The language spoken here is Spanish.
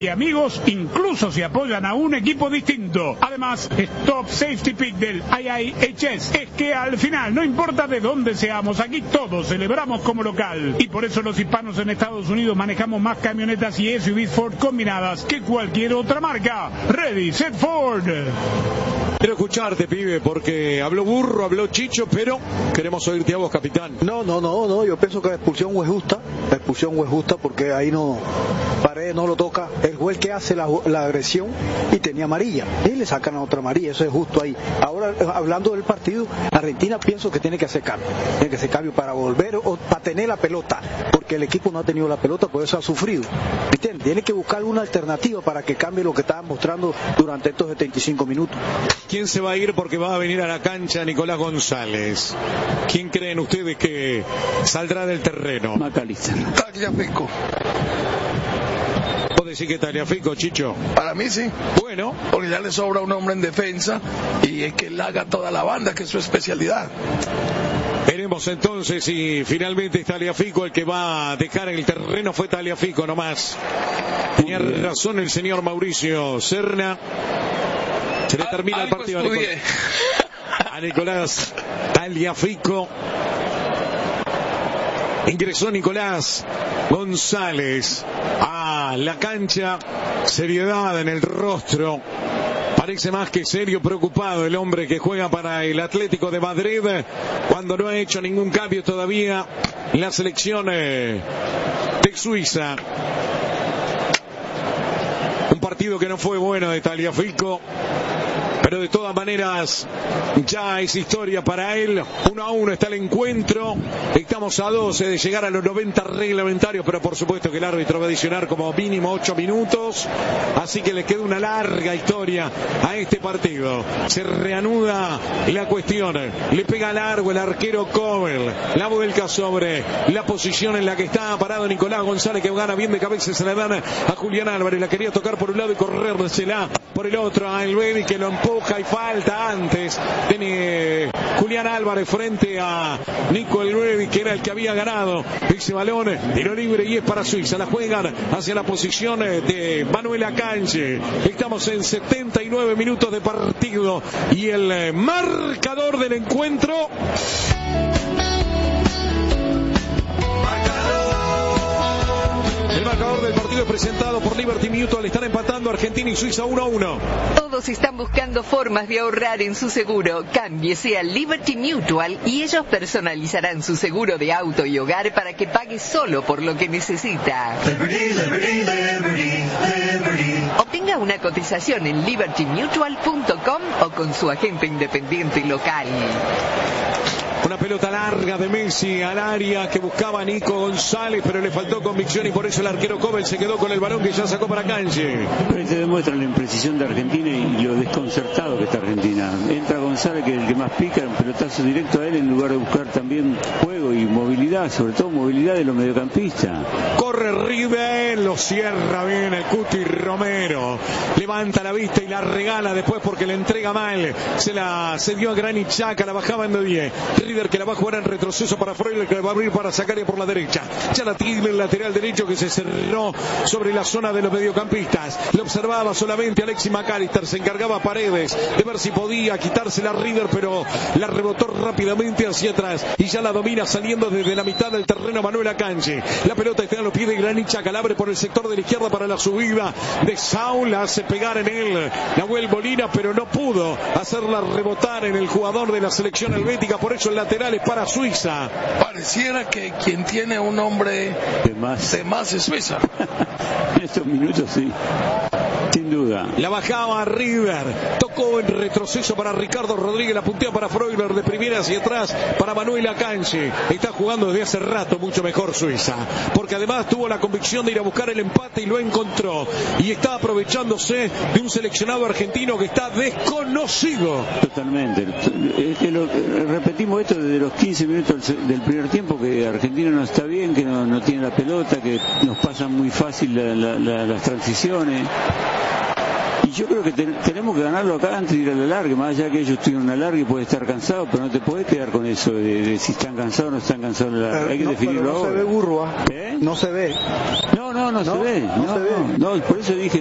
y amigos incluso se apoyan a un equipo distinto. Además, Stop Safety Pick del IIHS es que al final no importa de dónde seamos, aquí todos celebramos como local. Y por eso los hispanos en Estados Unidos manejamos más camionetas y SUVs Ford combinadas que cualquier otra marca. Ready, set, Ford. Quiero escucharte, pibe, porque habló Burro, habló Chicho, pero queremos oírte a vos, capitán. No, yo pienso que la expulsión fue justa porque ahí no, Paredes no lo toca, él fue el que hace la agresión y tenía amarilla, y le sacan a otra amarilla, eso es justo ahí. Ahora, hablando del partido, Argentina pienso que tiene que hacer cambio para volver o para tener la pelota, porque el equipo no ha tenido la pelota, por eso ha sufrido, ¿entiendes? Tiene que buscar alguna alternativa para que cambie lo que estaba mostrando durante estos 75 minutos. ¿Quién se va a ir porque va a venir a la cancha? Nicolás González. ¿Quién creen ustedes que saldrá del terreno? McAllister. Tagliafico. ¿Vos decís que Tagliafico, Chicho? Para mí sí. Bueno. Porque ya le sobra un hombre en defensa y es que él haga toda la banda, que es su especialidad. Veremos entonces si finalmente es Tagliafico el que va a dejar el terreno. Fue Tagliafico nomás. Tenía razón el señor Mauricio Serna. Se le termina el partido a Nicolás Tagliafico. Ingresó Nicolás González a la cancha. Seriedad en el rostro. Parece más que serio, preocupado el hombre que juega para el Atlético de Madrid, cuando no ha hecho ningún cambio todavía en la selección de Suiza. Un partido que no fue bueno de Tagliafico, pero de todas maneras ya es historia para él. 1-1 está el encuentro. Estamos a 12 de llegar a los 90 reglamentarios, pero por supuesto que el árbitro va a adicionar como mínimo 8 minutos. Así que le queda una larga historia a este partido. Se reanuda la cuestión. Le pega largo el arquero Kobel. La vuelca sobre la posición en la que está parado Nicolás González, que gana bien de cabeza. Se la dan a Julián Álvarez. La quería tocar por un lado y corrérsela por el otro a El Baby, que lo empuja y falta antes. Tiene Julián Álvarez frente a Nico El Baby, que era el que había ganado ese balón. Tiro libre y es para Suiza. La juegan hacia la posición de Manuel Akanji. Estamos en 79 minutos de partido y el marcador del encuentro. El marcador del partido es presentado por Liberty Mutual. Están empatando Argentina y Suiza 1-1. Todos están buscando formas de ahorrar en su seguro. Cámbiese a Liberty Mutual y ellos personalizarán su seguro de auto y hogar para que pague solo por lo que necesita. Obtenga una cotización en libertymutual.com o con su agente independiente local. Una pelota larga de Messi al área que buscaba Nico González, pero le faltó convicción y por eso el arquero Kobel se quedó con el balón que ya sacó para Kanji. Este demuestra la imprecisión de Argentina y lo desconcertado que está Argentina. Entra González, que es el que más pica, un pelotazo directo a él en lugar de buscar también juego y movilidad, sobre todo movilidad de los mediocampistas. Corre River, lo cierra bien el Cuti Romero. Levanta la vista y la regala después porque le entrega mal. Se la cedió a Granit Xhaka, la bajaba en de 10. River que la va a jugar en retroceso para Freuler, que la va a abrir para Zakaria por la derecha. Ya la tiene el lateral derecho que se cerró sobre la zona de los mediocampistas. Lo observaba solamente Alexis McAllister. Se encargaba Paredes de ver si podía quitársela a River, pero la rebotó rápidamente hacia atrás y ya la domina saliendo desde la mitad del terreno Manuel Akanji. La pelota está a los pies de Granit Xhaka, la abre por el sector de la izquierda para la subida de Saúl. La hace pegar en él Nahuel Molina, pero no pudo hacerla rebotar en el jugador de la selección helvética. Por eso el lateral es para Suiza. Pareciera que quien tiene un hombre de más es Suiza. En estos minutos sí, sin duda. La bajaba River, tocó en retroceso para Ricardo Rodríguez, la puntea para Freuler de primera hacia atrás para Manuel Akanji. Está jugando desde hace rato mucho mejor Suiza, porque además tuvo la convicción de ir a buscar el empate y lo encontró, y está aprovechándose de un seleccionado argentino que está desconocido. Totalmente. Es que repetimos esto desde los 15 minutos del primer tiempo, que Argentina no está bien, que no tiene la pelota, que nos pasan muy fácil las transiciones. Y yo creo que tenemos que ganarlo acá antes de ir a la larga, más allá que ellos tuvieron una larga y puede estar cansado, pero no te puedes quedar con eso de si están cansados o no están cansados. Hay que definirlo no ahora. Se ve Burro, ¿eh? No se ve. No No se ve. No se ve. No, por eso dije